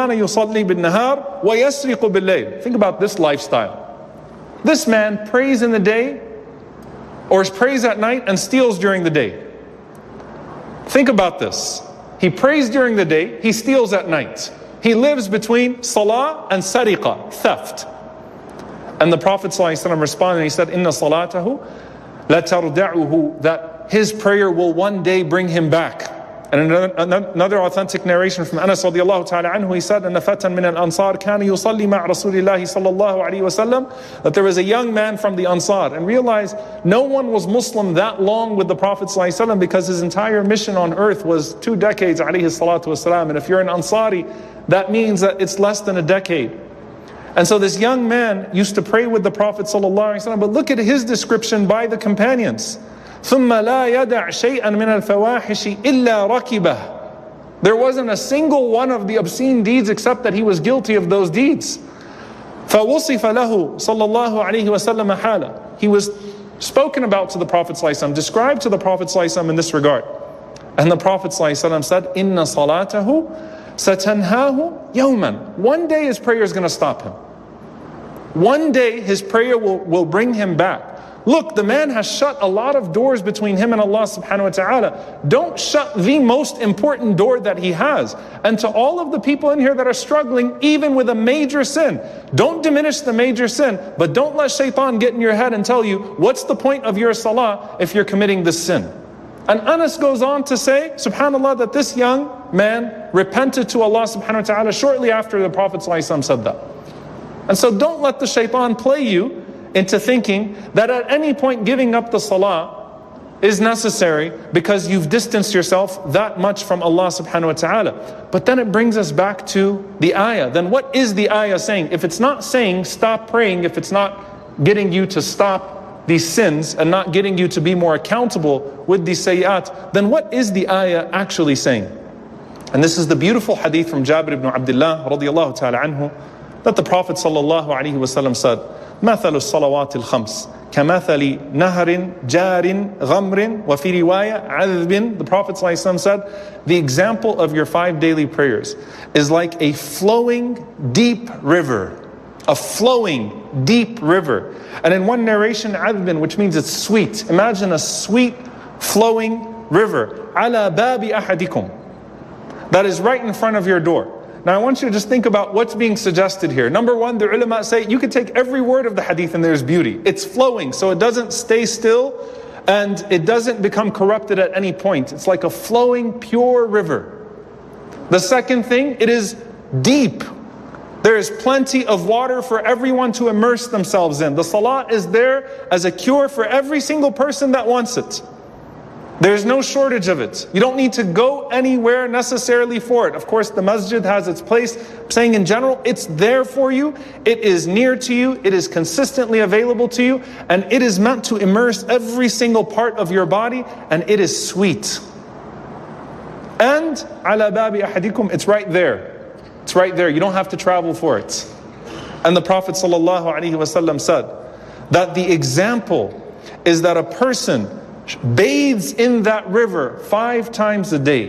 كان يصلي بالنهار ويسرق بالليل. Think about this lifestyle. This man prays in the day or prays at night and steals during the day. Think about this. He prays during the day, he steals at night. He lives between salah and sariqa, theft. And the Prophet ﷺ responded, he said, Inna salatahu la tarda'uhu, that his prayer will one day bring him back. And another authentic narration from Anas radiallahu ta'ala anhu, he said, Anna fatan min al-ansar kana yusalli ma' Rasulillahi sallallahu alayhi wa sallam, that there was a young man from the Ansar. And realize no one was Muslim that long with the Prophet sallallahu alayhi wa sallam, because his entire mission on earth was 2 decades alayhi salatu wasalam. And if you're an Ansari, that means that it's less than a decade. And so this young man used to pray with the Prophet sallallahu alayhi wa sallam, but look at his description by the companions. ثُمَّ لَا يَدَعْ شَيْئًا مِنَ الْفَوَاحِشِ إِلَّا رَكِبَهُ. There wasn't a single one of the obscene deeds except that he was guilty of those deeds. فَوُصِفَ لَهُ صَلَّى اللَّهُ عَلَيْهِ وَسَلَّمَ حَالًا. He was spoken about to the Prophet ﷺ, described to the Prophet ﷺ in this regard. And the Prophet ﷺ said, إِنَّ صَلَاتَهُ سَتَنْهَاهُ يَوْمًا. One day his prayer is going to stop him. One day his prayer will bring him back. Look, the man has shut a lot of doors between him and Allah subhanahu wa ta'ala. Don't shut the most important door that he has. And to all of the people in here that are struggling, even with a major sin, don't diminish the major sin, but don't let shaitan get in your head and tell you, what's the point of your salah if you're committing this sin? And Anas goes on to say, subhanAllah, that this young man repented to Allah subhanahu wa ta'ala shortly after the Prophet ﷺ said that. And so don't let the shaitan play you into thinking that at any point giving up the salah is necessary because you've distanced yourself that much from Allah subhanahu wa ta'ala. But then it brings us back to the ayah. Then what is the ayah saying? If it's not saying stop praying, if it's not getting you to stop these sins and not getting you to be more accountable with these sayyat, then what is the ayah actually saying? And this is the beautiful hadith from Jabir ibn Abdullah radiallahu ta'ala anhu, that the Prophet sallallahu alaihi wasallam said, مثل الصلوات الخمس كمثل نهر جار غمر وفي رواية عذب. The Prophet ﷺ said, the example of your 5 daily prayers is like a flowing deep river. A flowing deep river. And in one narration, عذب, which means it's sweet. Imagine a sweet flowing river. على باب أحدكم. That is right in front of your door. Now I want you to just think about what's being suggested here. Number one, the ulama say you can take every word of the hadith and there's beauty. It's flowing, so it doesn't stay still and it doesn't become corrupted at any point. It's like a flowing, pure river. The second thing, it is deep. There is plenty of water for everyone to immerse themselves in. The salah is there as a cure for every single person that wants it. There's no shortage of it. You don't need to go anywhere necessarily for it. Of course, the masjid has its place. I'm saying in general, it's there for you. It is near to you. It is consistently available to you. And it is meant to immerse every single part of your body. And it is sweet. And ala babi ahadikum, it's right there. It's right there. You don't have to travel for it. And the Prophet ﷺ said that the example is that a person bathes in that river 5 times a day.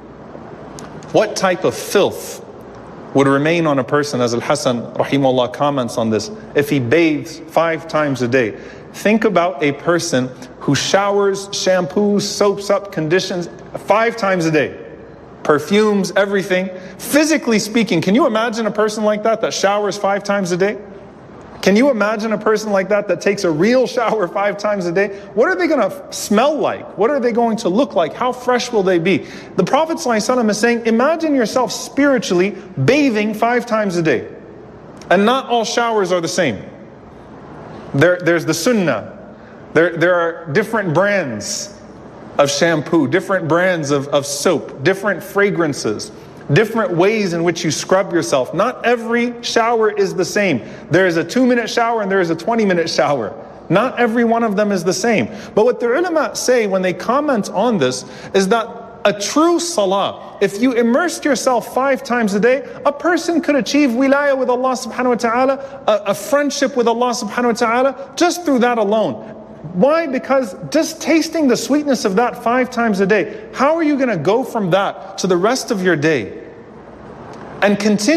What type of filth would remain on a person, as Al-Hasan rahimahullah comments on this, if he bathes 5 times a day? Think about a person who showers, shampoos, soaps up, conditions 5 times a day. Perfumes, everything. Physically speaking, can you imagine a person like that showers 5 times a day? Can you imagine a person like that takes a real shower 5 times a day? What are they going to smell like? What are they going to look like? How fresh will they be? The Prophet ﷺ is saying, imagine yourself spiritually bathing 5 times a day. And not all showers are the same. There's the sunnah. There are different brands of shampoo, different brands of soap, different fragrances, different ways in which you scrub yourself. Not every shower is the same. There is a 2-minute shower and there is a 20-minute shower. Not every one of them is the same. But what the ulama say when they comment on this is that a true salah, if you immersed yourself 5 times a day, a person could achieve wilayah with Allah subhanahu wa ta'ala, a friendship with Allah subhanahu wa ta'ala, just through that alone. Why? Because just tasting the sweetness of that 5 times a day, how are you going to go from that to the rest of your day and continue